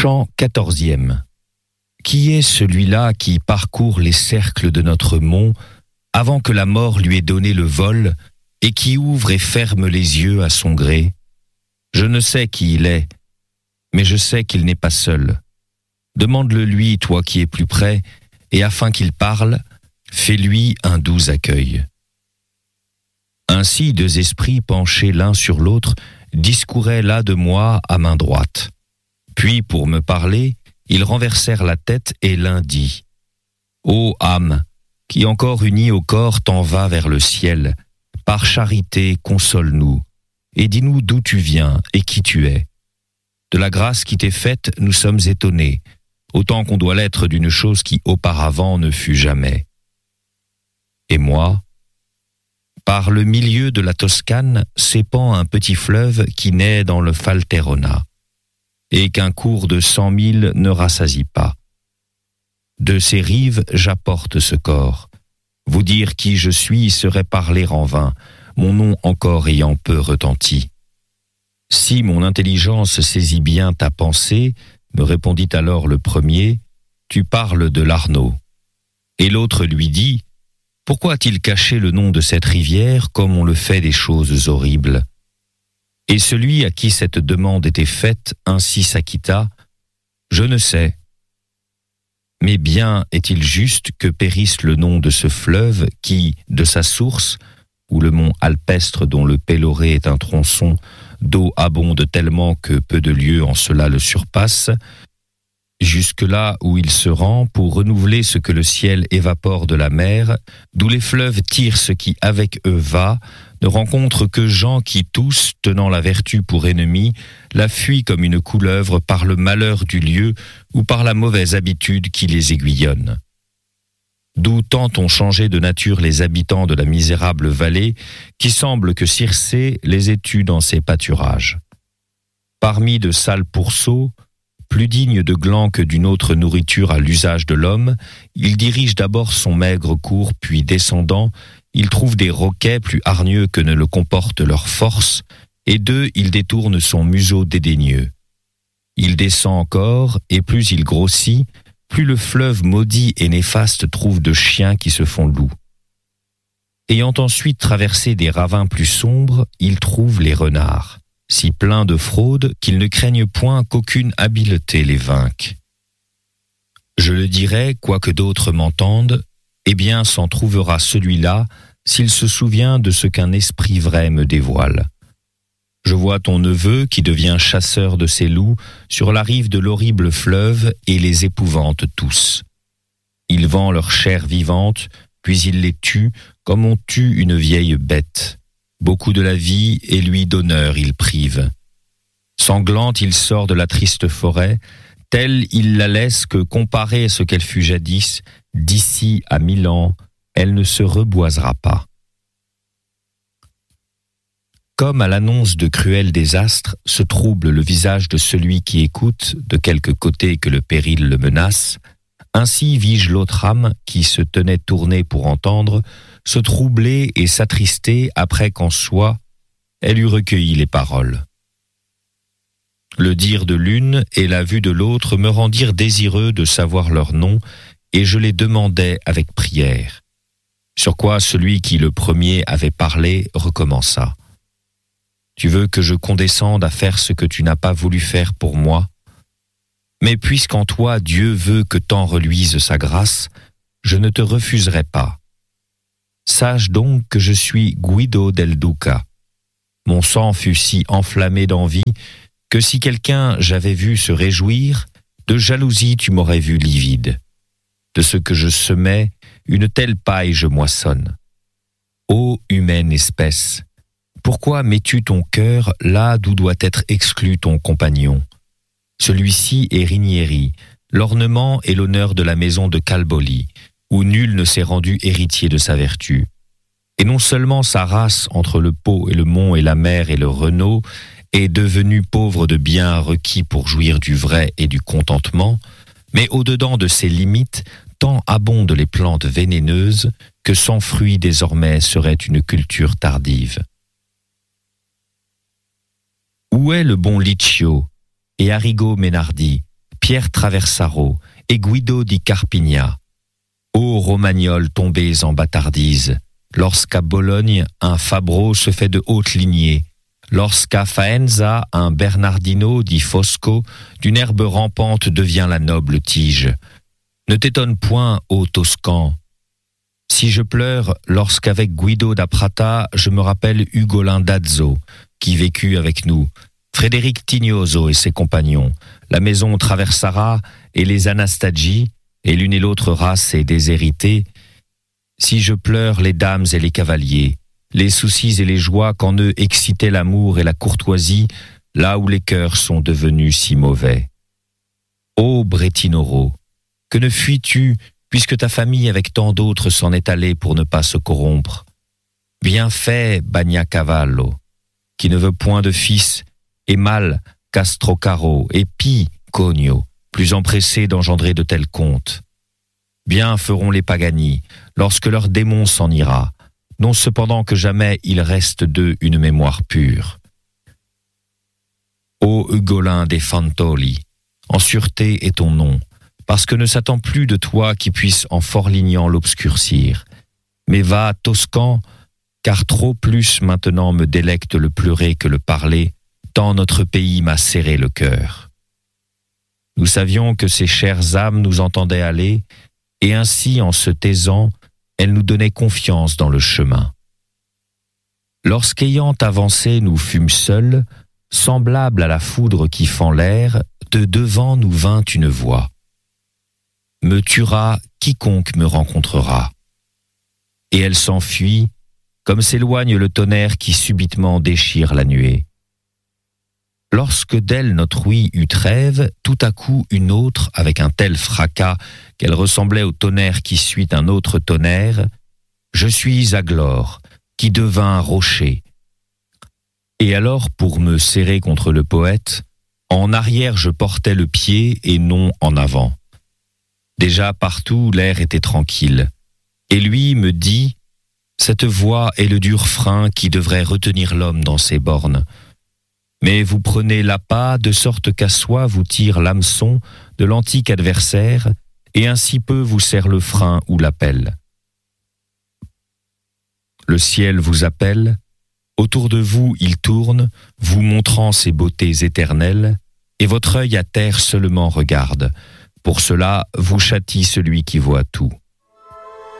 Chant 14e. Qui est celui-là qui parcourt les cercles de notre mont avant que la mort lui ait donné le vol et qui ouvre et ferme les yeux à son gré? Je ne sais qui il est, mais je sais qu'il n'est pas seul. Demande-le lui, toi qui es plus près, et afin qu'il parle, fais-lui un doux accueil. Ainsi, deux esprits penchés l'un sur l'autre discouraient là de moi à main droite. Puis, pour me parler, ils renversèrent la tête et l'un dit : Ô âme, qui encore unie au corps t'en va vers le ciel, par charité console-nous, et dis-nous d'où tu viens et qui tu es. De la grâce qui t'est faite, nous sommes étonnés, autant qu'on doit l'être d'une chose qui auparavant ne fut jamais. Et moi, par le milieu de la Toscane s'épand un petit fleuve qui naît dans le Falterona, et qu'un cours de 100 000 ne rassasie pas. De ces rives, j'apporte ce corps. Vous dire qui je suis serait parler en vain, mon nom encore ayant peu retenti. Si mon intelligence saisit bien ta pensée, me répondit alors le premier, tu parles de l'Arno. Et l'autre lui dit, pourquoi a-t-il caché le nom de cette rivière comme on le fait des choses horribles? Et celui à qui cette demande était faite ainsi s'acquitta, je ne sais. Mais bien est-il juste que périsse le nom de ce fleuve qui, de sa source, où le mont alpestre dont le Péloré est un tronçon, d'eau abonde tellement que peu de lieux en cela le surpassent, jusque-là où il se rend pour renouveler ce que le ciel évapore de la mer, d'où les fleuves tirent ce qui avec eux va, ne rencontrent que gens qui tous, tenant la vertu pour ennemie, la fuient comme une couleuvre par le malheur du lieu ou par la mauvaise habitude qui les aiguillonne. D'où tant ont changé de nature les habitants de la misérable vallée, qui semble que Circé les ait eus dans ses pâturages. Parmi de sales pourceaux, plus digne de glands que d'une autre nourriture à l'usage de l'homme, il dirige d'abord son maigre cours, puis descendant, il trouve des roquets plus hargneux que ne le comporte leur force, et d'eux il détourne son museau dédaigneux. Il descend encore, et plus il grossit, plus le fleuve maudit et néfaste trouve de chiens qui se font loups. Ayant ensuite traversé des ravins plus sombres, il trouve les renards, si pleins de fraude qu'ils ne craignent point qu'aucune habileté les vainque. Je le dirai, quoique d'autres m'entendent, eh bien s'en trouvera celui-là s'il se souvient de ce qu'un esprit vrai me dévoile. Je vois ton neveu qui devient chasseur de ces loups sur la rive de l'horrible fleuve et les épouvante tous. Il vend leur chair vivante, puis il les tue comme on tue une vieille bête. Beaucoup de la vie et lui d'honneur il prive. Sanglante il sort de la triste forêt, telle il la laisse que comparée à ce qu'elle fut jadis, d'ici à 1000 ans, elle ne se reboisera pas. Comme à l'annonce de cruels désastres, se trouble le visage de celui qui écoute, de quelque côté que le péril le menace, ainsi vis-je l'autre âme qui se tenait tournée pour entendre, se troubler et s'attrister après qu'en soi, elle eut recueilli les paroles. Le dire de l'une et la vue de l'autre me rendirent désireux de savoir leur nom, et je les demandai avec prière. Sur quoi celui qui le premier avait parlé recommença. Tu veux que je condescende à faire ce que tu n'as pas voulu faire pour moi? Mais puisqu'en toi Dieu veut que tant reluise sa grâce, je ne te refuserai pas. Sache donc que je suis Guido del Duca. Mon sang fut si enflammé d'envie que si quelqu'un j'avais vu se réjouir, de jalousie tu m'aurais vu livide. De ce que je semais, une telle paille je moissonne. Ô humaine espèce, pourquoi mets-tu ton cœur là d'où doit être exclu ton compagnon? Celui-ci est Rinieri, l'ornement et l'honneur de la maison de Calboli, où nul ne s'est rendu héritier de sa vertu. Et non seulement sa race entre le Pô et le Mont et la mer et le Renault est devenue pauvre de biens requis pour jouir du vrai et du contentement, mais au-dedans de ses limites, tant abondent les plantes vénéneuses que sans fruits désormais serait une culture tardive. Où est le bon Liccio et Arrigo Menardi, Pierre Traversaro et Guido di Carpigna. Ô Romagnols tombés en bâtardise, lorsqu'à Bologne un Fabro se fait de haute lignée, lorsqu'à Faenza un Bernardino di Fosco d'une herbe rampante devient la noble tige. Ne t'étonne point, ô Toscan, si je pleure lorsqu'avec Guido da Prata je me rappelle Ugolin d'Azzo, qui vécut avec nous, Frédéric Tignoso et ses compagnons, la maison Traversara et les Anastagi, et l'une et l'autre race est déshéritée, si je pleure les dames et les cavaliers, les soucis et les joies qu'en eux excitaient l'amour et la courtoisie, là où les cœurs sont devenus si mauvais. Ô Brettinoro, que ne fuis-tu, puisque ta famille avec tant d'autres s'en est allée pour ne pas se corrompre. Bien fait, Bagnacavallo, qui ne veut point de fils, et mal, Castrocaro, et pis, Cogno, plus empressé d'engendrer de tels contes. Bien feront les Pagani, lorsque leur démon s'en ira, non cependant que jamais il reste d'eux une mémoire pure. Ô Ugolin des Fantoli, en sûreté est ton nom, parce que ne s'attend plus de toi qui puisse en forlignant l'obscurcir. Mais va, Toscan, car trop plus maintenant me délecte le pleurer que le parler, tant notre pays m'a serré le cœur. Nous savions que ces chères âmes nous entendaient aller, et ainsi, en se taisant, elles nous donnaient confiance dans le chemin. Lorsqu'ayant avancé nous fûmes seuls, semblable à la foudre qui fend l'air, de devant nous vint une voix. Me tuera quiconque me rencontrera. Et elle s'enfuit, comme s'éloigne le tonnerre qui subitement déchire la nuée. Lorsque d'elle notre ouïe eut trêve, tout à coup une autre, avec un tel fracas qu'elle ressemblait au tonnerre qui suit un autre tonnerre, je suis Aglore, qui devint rocher. Et alors, pour me serrer contre le poète, en arrière je portais le pied et non en avant. Déjà partout l'air était tranquille, et lui me dit « Cette voix est le dur frein qui devrait retenir l'homme dans ses bornes. Mais vous prenez l'appât de sorte qu'à soi vous tire l'hameçon de l'antique adversaire, et ainsi peu vous serre le frein ou l'appel. Le ciel vous appelle, autour de vous il tourne, vous montrant ses beautés éternelles, et votre œil à terre seulement regarde. Pour cela, vous châtie celui qui voit tout.